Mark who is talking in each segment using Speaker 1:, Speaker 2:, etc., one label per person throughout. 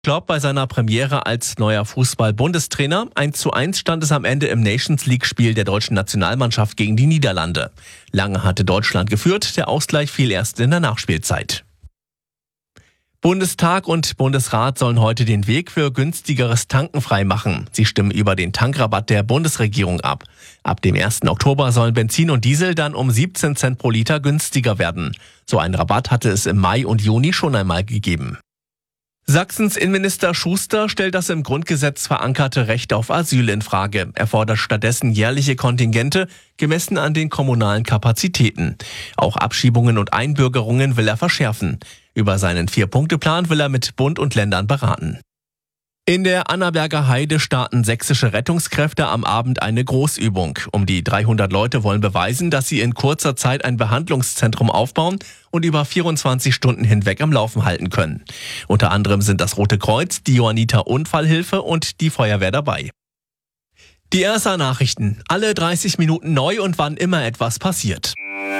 Speaker 1: Klopp bei seiner Premiere als neuer Fußball-Bundestrainer. 1:1 stand es am Ende im Nations-League-Spiel der deutschen Nationalmannschaft gegen die Niederlande. Lange hatte Deutschland geführt, der Ausgleich fiel erst in der Nachspielzeit. Bundestag und Bundesrat sollen heute den Weg für günstigeres Tanken freimachen. Sie stimmen über den Tankrabatt der Bundesregierung ab. Ab dem 1. Oktober sollen Benzin und Diesel dann um 17 Cent pro Liter günstiger werden. So einen Rabatt hatte es im Mai und Juni schon einmal gegeben. Sachsens Innenminister Schuster stellt das im Grundgesetz verankerte Recht auf Asyl in Frage. Er fordert stattdessen jährliche Kontingente, gemessen an den kommunalen Kapazitäten. Auch Abschiebungen und Einbürgerungen will er verschärfen. Über seinen 4-Punkte-Plan will er mit Bund und Ländern beraten. In der Annaberger Heide starten sächsische Rettungskräfte am Abend eine Großübung. Um die 300 Leute wollen beweisen, dass sie in kurzer Zeit ein Behandlungszentrum aufbauen und über 24 Stunden hinweg am Laufen halten können. Unter anderem sind das Rote Kreuz, die Johanniter Unfallhilfe und die Feuerwehr dabei. Die RSA-Nachrichten. Alle 30 Minuten neu und wann immer etwas passiert.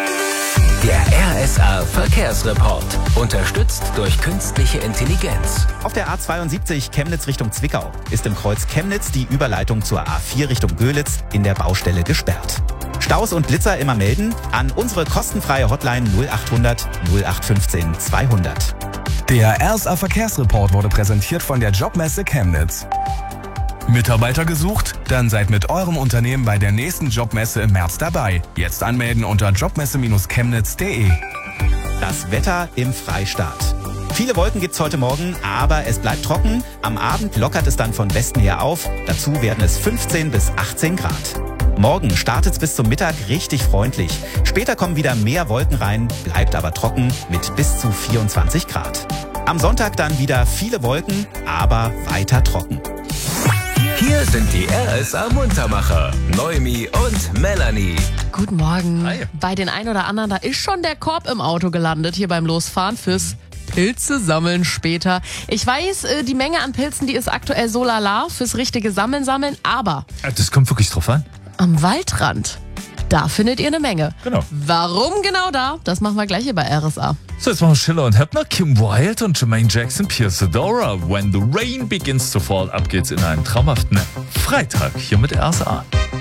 Speaker 2: Der RSA Verkehrsreport. Unterstützt durch künstliche Intelligenz.
Speaker 3: Auf der A72 Chemnitz Richtung Zwickau ist im Kreuz Chemnitz die Überleitung zur A4 Richtung Göhlitz in der Baustelle gesperrt. Staus und Blitzer immer melden an unsere kostenfreie Hotline 0800 0815 200.
Speaker 4: Der RSA Verkehrsreport wurde präsentiert von der Jobmesse Chemnitz. Mitarbeiter gesucht? Dann seid mit eurem Unternehmen bei der nächsten Jobmesse im März dabei. Jetzt anmelden unter jobmesse-chemnitz.de.
Speaker 3: Das Wetter im Freistaat. Viele Wolken gibt's heute Morgen, aber es bleibt trocken. Am Abend lockert es dann von Westen her auf. Dazu werden es 15 bis 18 Grad. Morgen startet's bis zum Mittag richtig freundlich. Später kommen wieder mehr Wolken rein, bleibt aber trocken mit bis zu 24 Grad. Am Sonntag dann wieder viele Wolken, aber weiter trocken.
Speaker 2: Hier sind die RSA Muntermacher, Noemi und Melanie.
Speaker 5: Guten Morgen.
Speaker 1: Hi.
Speaker 5: Bei den ein oder anderen, da ist schon der Korb im Auto gelandet, hier beim Losfahren fürs Pilze sammeln später. Ich weiß, die Menge an Pilzen, die ist aktuell so lala fürs richtige Sammeln, aber
Speaker 6: Das kommt wirklich drauf an.
Speaker 5: am Waldrand, da findet ihr eine Menge.
Speaker 6: Genau.
Speaker 5: Warum genau da? Das machen wir gleich hier bei RSA.
Speaker 6: So, jetzt machen wir Schiller und Heppner, Kim Wilde und Jermaine Jackson, Pierce Adora. When the rain begins to fall. Ab geht's in einen traumhaften Freitag hier mit RSA.